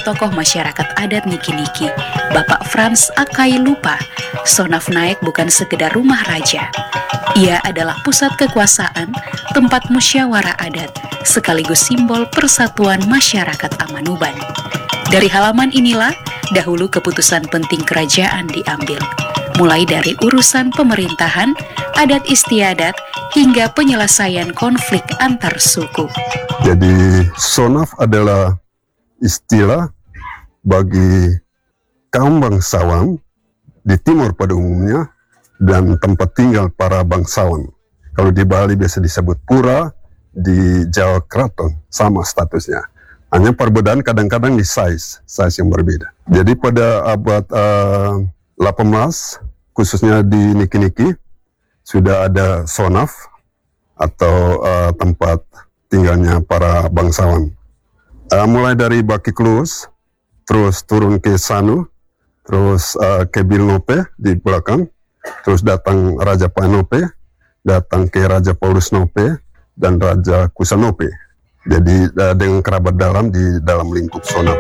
tokoh masyarakat adat Niki-Niki, Bapak Frans Akai lupa, Sonaf Naik bukan sekedar rumah raja. Ia adalah pusat kekuasaan, tempat musyawarah adat, sekaligus simbol persatuan masyarakat Amanuban. Dari halaman inilah, dahulu keputusan penting kerajaan diambil, mulai dari urusan pemerintahan, adat istiadat, hingga penyelesaian konflik antar suku. Jadi Sonaf adalah istilah bagi kaum bangsawan di timur pada umumnya dan tempat tinggal para bangsawan. Kalau di Bali biasa disebut pura, di Jawa Keraton sama statusnya. Hanya perbedaan kadang-kadang di size yang berbeda. Jadi pada abad 18, khususnya di Niki-Niki, sudah ada Sonaf atau tempat tinggalnya para bangsawan. Mulai dari Baki Klus, terus turun ke Sanu, terus ke Bilnope di belakang, terus datang Raja Panope, datang ke Raja Paulus Nope, dan Raja Kusanope. Jadi dengan kerabat dalam di dalam lingkup Sonaf.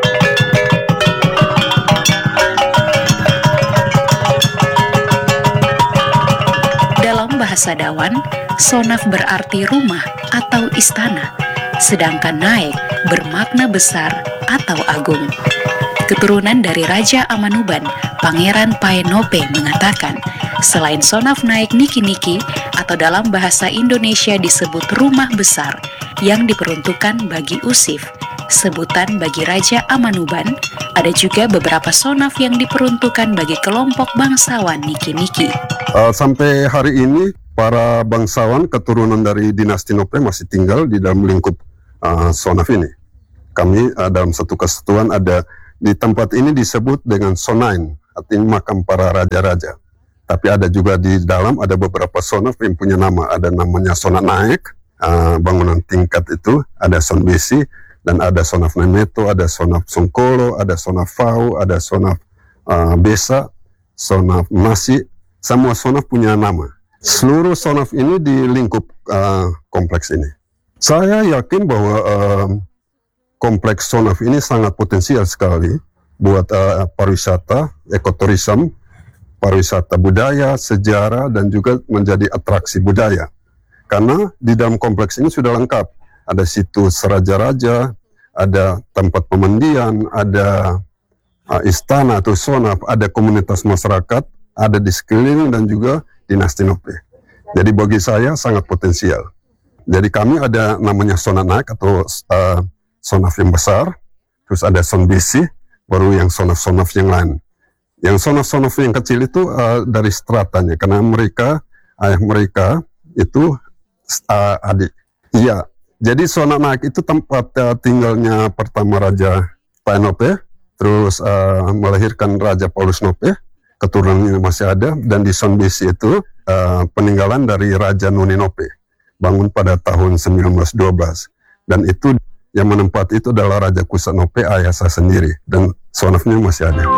Dalam bahasa Dawan, Sonaf berarti rumah atau istana, sedangkan Naik bermakna besar atau agung. Keturunan dari Raja Amanuban, Pangeran Paenope mengatakan, selain Sonaf Naik Niki-Niki atau dalam bahasa Indonesia disebut rumah besar yang diperuntukkan bagi Usif, sebutan bagi Raja Amanuban, ada juga beberapa Sonaf yang diperuntukkan bagi kelompok bangsawan Niki-Niki. Sampai hari ini, para bangsawan keturunan dari dinasti Nope masih tinggal di dalam lingkup Sonaf ini. Kami dalam satu kesatuan ada di tempat ini disebut dengan Sonain, artinya makam para raja-raja. Tapi ada juga di dalam ada beberapa Sonaf yang punya nama. Ada namanya Sonaf Naik, bangunan tingkat itu, ada Son Besi, dan ada Sonaf Nemeto, ada Sonaf Songkolo, ada Sonaf Fau, ada Sonaf Besa, Sonaf Nasi. Semua Sonaf punya nama. Seluruh Sonaf ini di lingkup kompleks ini. Saya yakin bahwa kompleks Sonaf ini sangat potensial sekali buat pariwisata, ekoturism, pariwisata budaya, sejarah, dan juga menjadi atraksi budaya. Karena di dalam kompleks ini sudah lengkap. Ada situs raja-raja, ada tempat pemandian, ada istana atau Sonaf, ada komunitas masyarakat, ada di sekeliling dan juga dinasti Nope. Jadi bagi saya sangat potensial. Jadi kami ada namanya Sonaf Naik atau Sonaf yang besar, terus ada Son Besi, baru yang Sonaf-Sonaf yang lain. Yang Sonaf-Sonaf yang kecil itu dari stratanya, karena mereka, ayah mereka itu adik. Iya, jadi Sonaf Naik itu tempat tinggalnya pertama Raja Paenope, terus melahirkan Raja Paulus Nope, keturunan ini masih ada, dan di Son Besi itu peninggalan dari Raja Nuni Nope, bangun pada tahun 1912, dan itu yang menempati itu adalah Raja Kusanope, ayah saya sendiri, dan Sonafnya masih ada.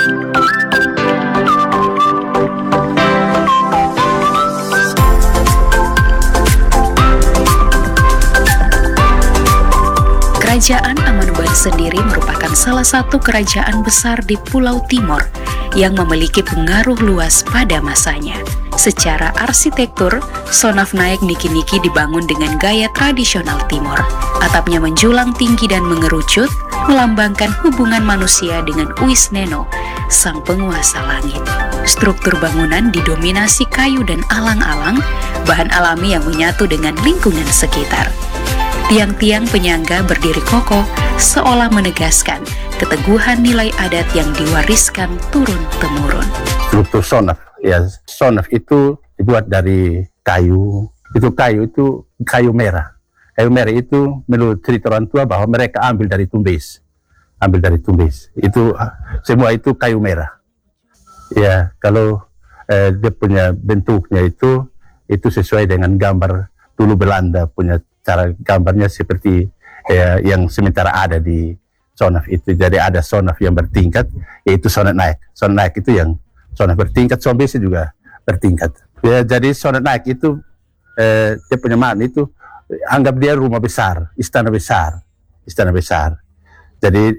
Kerajaan Amanuban sendiri merupakan salah satu kerajaan besar di Pulau Timor yang memiliki pengaruh luas pada masanya. Secara arsitektur, Sonaf Naik Niki-Niki dibangun dengan gaya tradisional Timor. Atapnya menjulang tinggi dan mengerucut, melambangkan hubungan manusia dengan Uisneno, sang penguasa langit. Struktur bangunan didominasi kayu dan alang-alang, bahan alami yang menyatu dengan lingkungan sekitar. Tiang-tiang penyangga berdiri kokoh, seolah menegaskan keteguhan nilai adat yang diwariskan turun-temurun. Struktur Sonaf, ya Sonaf itu dibuat dari kayu. Kayu itu kayu merah. Kayu merah itu menurut cerita orang tua bahwa mereka ambil dari Tumbes. Itu semua itu kayu merah. Ya, kalau dia punya bentuknya itu sesuai dengan gambar dulu Belanda punya cara gambarnya seperti yang sementara ada di Sonaf itu. Jadi ada Sonaf yang bertingkat, yaitu Sonaf Naik. Sonaf Naik itu yang Sonaf bertingkat, Sonaf Besi juga bertingkat. Ya, jadi Sonaf Naik itu dia punya makna itu, anggap dia rumah besar, istana besar. Jadi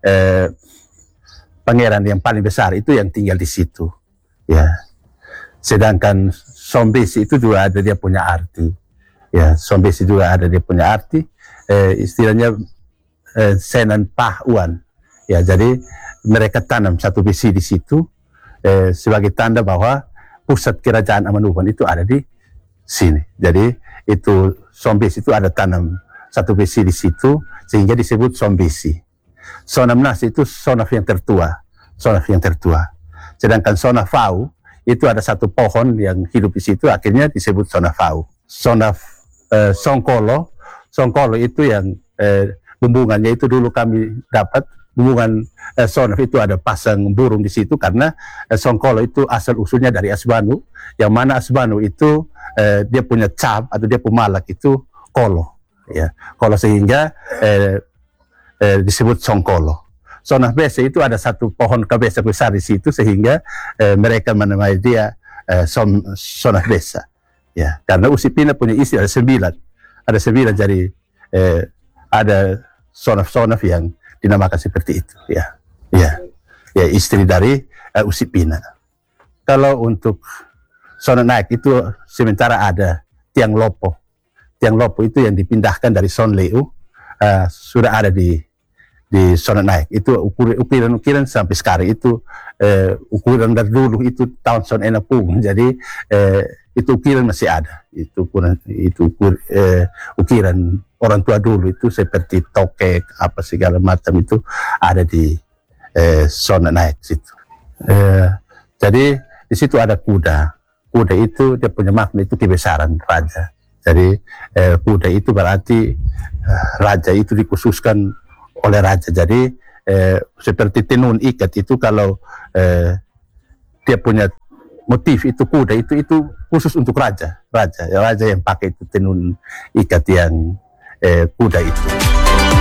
pangeran yang paling besar itu yang tinggal di situ. Ya. Sedangkan Sombesi itu juga ada dia punya arti. Ya, Sombesi juga ada dia punya arti. Istilahnya Senan Pahuan. Ya, jadi mereka tanam satu besi di situ sebagai tanda bahwa pusat kerajaan Amanuban itu ada di sini. Jadi itu Sombesi itu ada tanam satu besi di situ sehingga disebut Sombesi. Sonamnas itu Sonaf yang tertua, Sonaf yang tertua. Sedangkan Sonafau itu ada satu pohon yang hidup di situ, akhirnya disebut Sonafau. Songkolo, Songkolo itu yang bumbungannya itu dulu kami dapat bumbungan Sonaf itu ada pasang burung di situ karena Songkolo itu asal usulnya dari Asbanu, yang mana Asbanu itu dia punya cap atau dia punya malak itu kolo, ya kolo sehingga disebut Songkolo. Sonaf Besa itu ada satu pohon kabesa besar di situ sehingga mereka menamai dia Sonaf Besa. Ya, karena Usipina punya istri ada 9 jadi ada Sonaf-Sonaf yang dinamakan seperti itu. Ya istri dari Usipina. Kalau untuk Sonaf Naik itu sementara ada Tiang Lopo. Tiang Lopo itu yang dipindahkan dari Sonleu sudah ada di Sonaf Naik. Itu ukiran-ukiran sampai sekarang itu ukuran dari dulu itu tahun Son Enapung. Jadi itu ukiran masih ada. Itu ukiran orang tua dulu itu seperti tokek apa segala macam itu ada di Sonaf Naik situ. Jadi di situ ada kuda. Kuda itu dia punya makna itu kebesaran raja. Jadi kuda itu berarti raja itu dikhususkan oleh raja. Jadi seperti tenun ikat itu kalau dia punya motif itu kuda itu khusus untuk raja yang pakai itu tenun ikat yang kuda itu.